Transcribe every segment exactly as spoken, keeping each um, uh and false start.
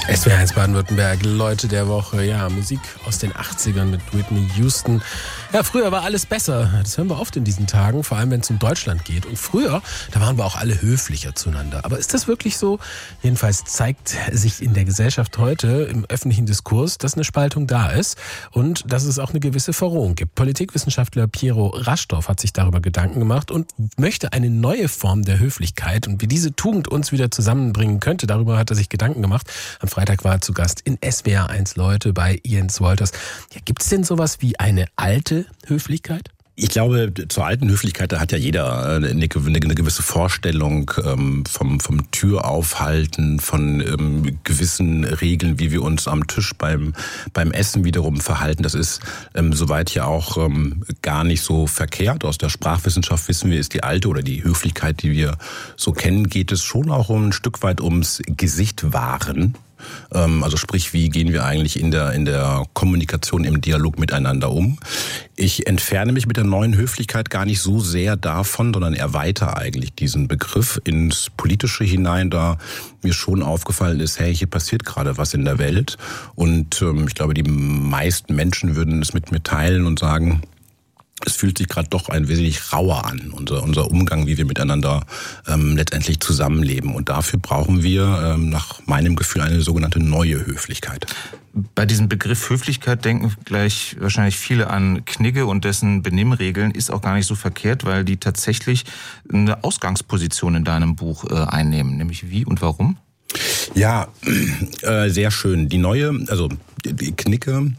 S W R eins Baden-Württemberg, Leute der Woche, ja, Musik aus den achtzigern mit Whitney Houston. Ja, früher war alles besser. Das hören wir oft in diesen Tagen, vor allem wenn es um Deutschland geht. Und früher, da waren wir auch alle höflicher zueinander. Aber ist das wirklich so? Jedenfalls zeigt sich in der Gesellschaft heute im öffentlichen Diskurs, dass eine Spaltung da ist und dass es auch eine gewisse Verrohung gibt. Politikwissenschaftler Piero Raschdorf hat sich darüber Gedanken gemacht und möchte eine neue Form der Höflichkeit und wie diese Tugend uns wieder zusammenbringen könnte. Darüber hat er sich Gedanken gemacht. Am Freitag war er zu Gast in S W R eins Leute bei Jens Wolters. Ja, gibt es denn sowas wie eine alte Höflichkeit? Ich glaube, zur alten Höflichkeit, da hat ja jeder eine, eine gewisse Vorstellung ähm, vom, vom Türaufhalten, von ähm, gewissen Regeln, wie wir uns am Tisch beim, beim Essen wiederum verhalten. Das ist ähm, soweit ja auch ähm, gar nicht so verkehrt. Aus der Sprachwissenschaft wissen wir, ist die alte oder die Höflichkeit, die wir so kennen, geht es schon auch um ein Stück weit ums Gesicht wahren. Also sprich, wie gehen wir eigentlich in der in der Kommunikation, im Dialog miteinander um? Ich entferne mich mit der neuen Höflichkeit gar nicht so sehr davon, sondern erweitere eigentlich diesen Begriff ins Politische hinein, da mir schon aufgefallen ist, hey, hier passiert gerade was in der Welt. Und ähm, ich glaube, die meisten Menschen würden es mit mir teilen und sagen, es fühlt sich gerade doch ein wenig rauer an, unser, unser Umgang, wie wir miteinander ähm, letztendlich zusammenleben. Und dafür brauchen wir ähm, nach meinem Gefühl eine sogenannte neue Höflichkeit. Bei diesem Begriff Höflichkeit denken gleich wahrscheinlich viele an Knigge und dessen Benimmregeln. Ist auch gar nicht so verkehrt, weil die tatsächlich eine Ausgangsposition in deinem Buch äh, einnehmen. Nämlich wie und warum? Ja, äh, sehr schön. Die neue, also die Knigge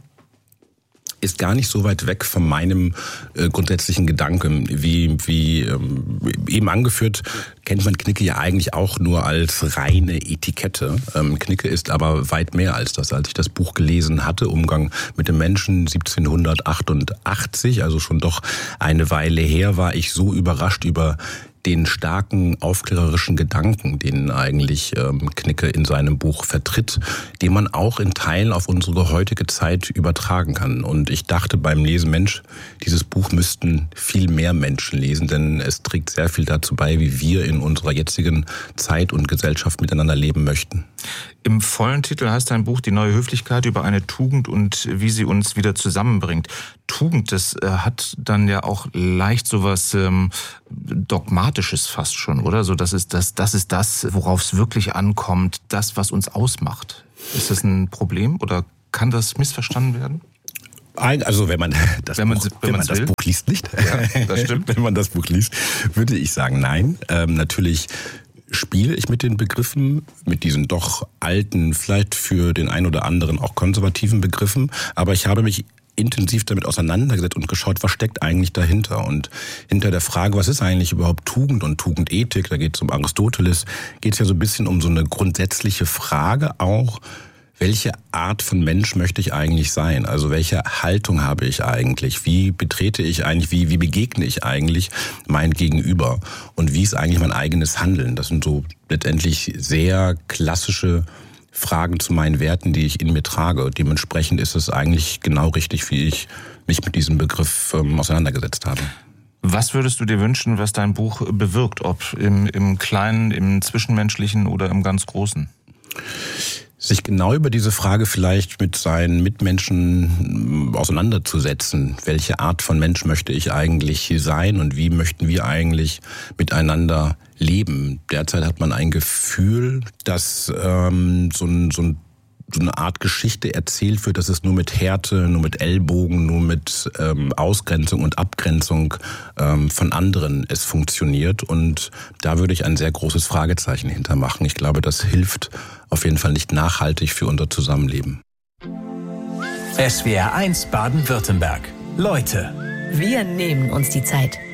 ist gar nicht so weit weg von meinem äh, grundsätzlichen Gedanken. Wie, wie ähm, eben angeführt, kennt man Knigge ja eigentlich auch nur als reine Etikette. Ähm, Knigge ist aber weit mehr als das. Als ich das Buch gelesen hatte, Umgang mit dem Menschen siebzehnhundertachtundachtzig, also schon doch eine Weile her, war ich so überrascht über den starken aufklärerischen Gedanken, den eigentlich ähm, Knigge in seinem Buch vertritt, den man auch in Teilen auf unsere heutige Zeit übertragen kann. Und ich dachte beim Lesen, Mensch, dieses Buch müssten viel mehr Menschen lesen, denn es trägt sehr viel dazu bei, wie wir in unserer jetzigen Zeit und Gesellschaft miteinander leben möchten. Im vollen Titel heißt dein Buch Die neue Höflichkeit über eine Tugend und wie sie uns wieder zusammenbringt. Tugend, das äh, hat dann ja auch leicht sowas ähm, Dogmatisches fast schon, oder? So, das ist das, das ist das, worauf es wirklich ankommt, das, was uns ausmacht. Ist das ein Problem oder kann das missverstanden werden? Also wenn man das, wenn man, Buch, wenn wenn man das Buch liest, nicht? Ja, das stimmt. Wenn man das Buch liest, würde ich sagen, nein. Ähm, natürlich spiele ich mit den Begriffen, mit diesen doch alten, vielleicht für den einen oder anderen auch konservativen Begriffen, aber ich habe mich intensiv damit auseinandergesetzt und geschaut, was steckt eigentlich dahinter. Und hinter der Frage, was ist eigentlich überhaupt Tugend und Tugendethik, da geht es um Aristoteles, geht es ja so ein bisschen um so eine grundsätzliche Frage auch, welche Art von Mensch möchte ich eigentlich sein? Also welche Haltung habe ich eigentlich? Wie betrete ich eigentlich, wie, wie begegne ich eigentlich mein Gegenüber? Und wie ist eigentlich mein eigenes Handeln? Das sind so letztendlich sehr klassische Fragen zu meinen Werten, die ich in mir trage. Dementsprechend ist es eigentlich genau richtig, wie ich mich mit diesem Begriff ähm, auseinandergesetzt habe. Was würdest du dir wünschen, was dein Buch bewirkt? Ob im, im Kleinen, im Zwischenmenschlichen oder im ganz Großen? Sich genau über diese Frage vielleicht mit seinen Mitmenschen auseinanderzusetzen. Welche Art von Mensch möchte ich eigentlich sein und wie möchten wir eigentlich miteinander leben? Derzeit hat man ein Gefühl, dass ähm, so, ein, so, ein, so eine Art Geschichte erzählt wird, dass es nur mit Härte, nur mit Ellbogen, nur mit ähm, Ausgrenzung und Abgrenzung ähm, von anderen es funktioniert. Und da würde ich ein sehr großes Fragezeichen hintermachen. Ich glaube, das hilft auf jeden Fall nicht nachhaltig für unser Zusammenleben. S W R eins Baden-Württemberg. Leute. Wir nehmen uns die Zeit.